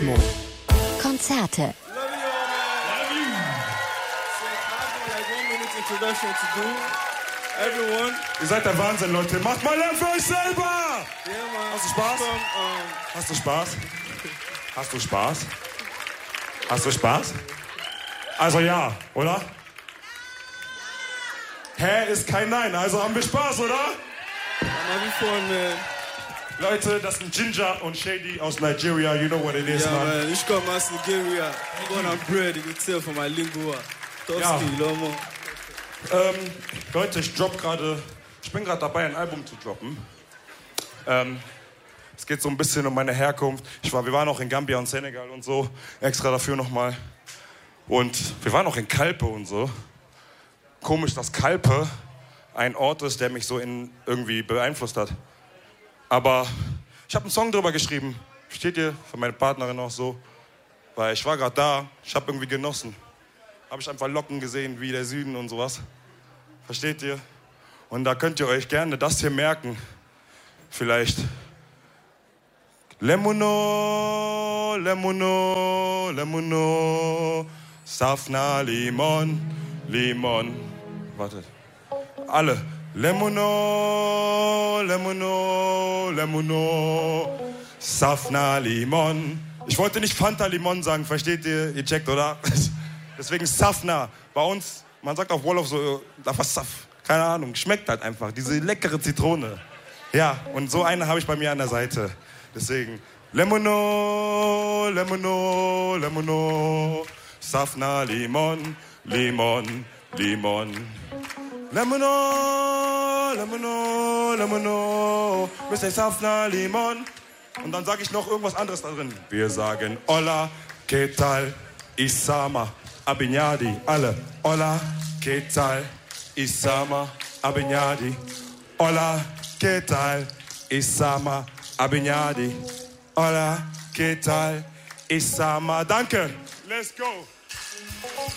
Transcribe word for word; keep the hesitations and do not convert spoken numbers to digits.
Kosmo. Konzerte. Everyone. Ihr seid der Wahnsinn, Leute. Macht mal Lärm für euch selber! Yeah, man. Hast du Spaß? From, um... Hast du Spaß? Hast du Spaß? Hast du Spaß? Also ja, oder? Hä ist kein Nein, also haben wir Spaß, oder? I'm having fun, man. Leute, das sind Ginger und Shady aus Nigeria. You know what it is, yeah, man. man. Ich komme aus Nigeria. Born and bred, you can tell from my lingua. Ja. Ähm, Leute, ich drop gerade, ich bin gerade dabei, ein Album zu droppen. Ähm, es geht so ein bisschen um meine Herkunft. Ich war, wir waren auch in Gambia und Senegal und so, extra dafür nochmal. Und wir waren auch in Kalpe und so. Komisch, dass Kalpe ein Ort ist, der mich so in irgendwie beeinflusst hat. Aber ich habe einen Song drüber geschrieben. Versteht ihr? Von meiner Partnerin auch so. Weil ich war gerade da, ich habe irgendwie genossen. Habe ich einfach Locken gesehen, wie der Süden und sowas. Versteht ihr? Und da könnt ihr euch gerne das hier merken. Vielleicht. Lemono, Lemono, Lemono, Safna, Limon, Limon. Wartet. Alle. Lemono, Lemono, Lemono, Safna, Limon. Ich wollte nicht Fanta Limon sagen, versteht ihr? Ihr checkt, oder? Deswegen Safna. Bei uns, man sagt auf Wolof so, da was Saf. Keine Ahnung, schmeckt halt einfach. Diese leckere Zitrone. Ja, und so eine habe ich bei mir an der Seite. Deswegen, Lemono, Lemono, Lemono, Safna, Limon, Limon, Limon. Lemono, Lemono, Lemono, Mister Safna, Limon. Und dann sage ich noch irgendwas anderes da drin. Wir sagen Hola, ¿qué tal? Isama, Abinyadi, alle. Hola, ¿qué tal? Isama, Abinyadi. Hola, ¿qué tal? Isama, Abinyadi. Hola, ¿qué tal? Isama. Danke. Let's go.